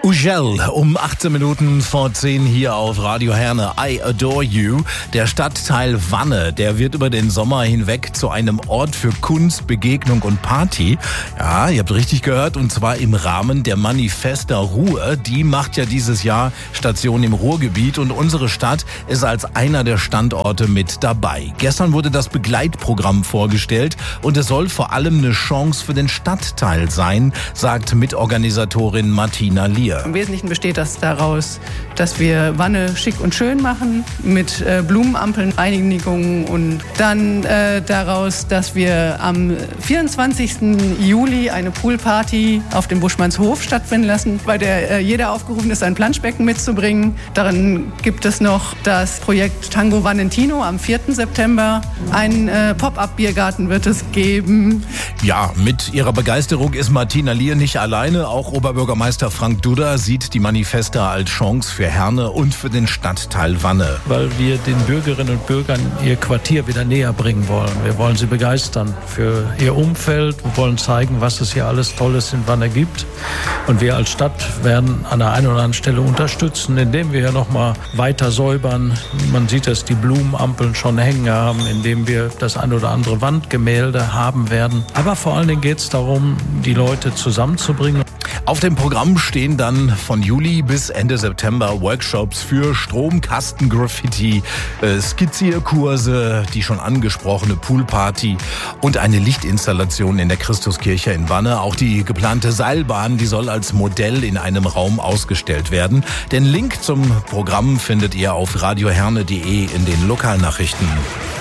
Ugel um 18 Minuten vor 10 hier auf Radio Herne. I Adore You. Der Stadtteil Wanne, der wird über den Sommer hinweg zu einem Ort für Kunst, Begegnung und Party. Ja, ihr habt richtig gehört, und zwar im Rahmen der Manifesta Ruhr. Die macht ja dieses Jahr Station im Ruhrgebiet und unsere Stadt ist als einer der Standorte mit dabei. Gestern wurde das Begleitprogramm vorgestellt und es soll vor allem eine Chance für den Stadtteil sein, sagt Mitorganisatorin Martina Lier. Im Wesentlichen besteht das daraus, dass wir Wanne schick und schön machen mit Blumenampeln, Reinigungen und dann daraus, dass wir am 24. Juli eine Poolparty auf dem Buschmannshof stattfinden lassen, bei der jeder aufgerufen ist, ein Planschbecken mitzubringen. Darin gibt es noch das Projekt Tango Valentino am 4. September. Ein Pop-up-Biergarten wird es geben. Ja, mit ihrer Begeisterung ist Martina Lier nicht alleine. Auch Oberbürgermeister Frank Duda sieht die Manifesta als Chance für Herne und für den Stadtteil Wanne. Weil wir den Bürgerinnen und Bürgern ihr Quartier wieder näher bringen wollen. Wir wollen sie begeistern für ihr Umfeld. Wir wollen zeigen, was es hier alles Tolles in Wanne gibt. Und wir als Stadt werden an der einen oder anderen Stelle unterstützen, indem wir hier nochmal weiter säubern. Man sieht, dass die Blumenampeln schon hängen haben, indem wir das ein oder andere Wandgemälde haben werden. Aber vor allen Dingen geht es darum, die Leute zusammenzubringen. Auf dem Programm stehen dann von Juli bis Ende September Workshops für Stromkasten-Graffiti, Skizzierkurse, die schon angesprochene Poolparty und eine Lichtinstallation in der Christuskirche in Wanne. Auch die geplante Seilbahn, die soll als Modell in einem Raum ausgestellt werden. Den Link zum Programm findet ihr auf radioherne.de in den Lokalnachrichten.